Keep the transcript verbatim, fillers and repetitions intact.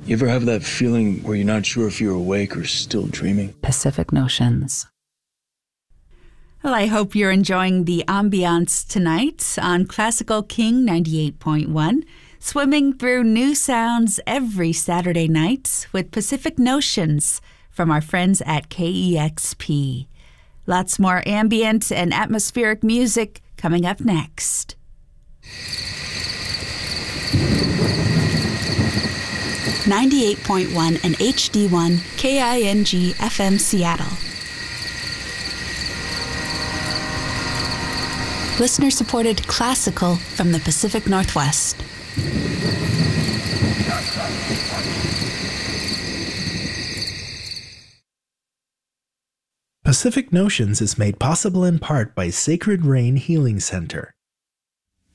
You ever have that feeling where you're not sure if you're awake or still dreaming? Pacific Notions. Well, I hope you're enjoying the ambiance tonight on Classical King ninety-eight point one, swimming through new sounds every Saturday night with Pacific Notions from our friends at K E X P. Lots more ambient and atmospheric music coming up next. ninety-eight point one and H D one K I N G F M Seattle. Listener-supported classical from the Pacific Northwest. Pacific Notions is made possible in part by Sacred Rain Healing Center.